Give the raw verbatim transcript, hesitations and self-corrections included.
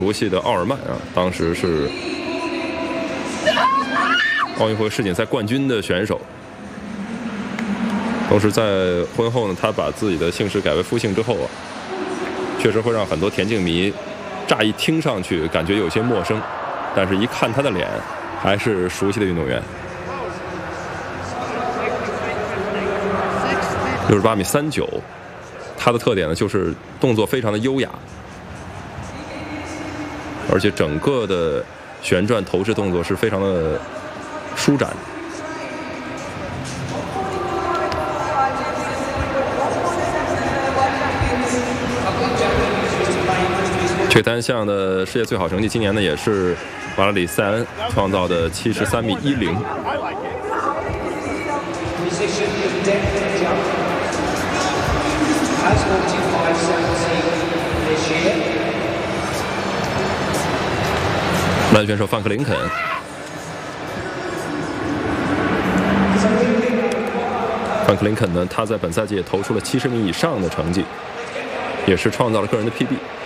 熟悉的奥尔曼啊，当时是奥运会世锦赛冠军的选手。同时在婚后呢，他把自己的姓氏改为夫姓之后啊，确实会让很多田径迷乍一听上去感觉有些陌生，但是一看他的脸，还是熟悉的运动员。六十八米三九，他的特点呢就是动作非常的优雅。 而且整个的旋转投掷动作是非常的舒展。这单项的世界最好成绩，今年呢也是瓦拉里塞恩创造的七十三米一零。男选手范克林肯，范克林肯呢，他在本赛季也投出了七十米以上的成绩，也是创造了个人的 P B。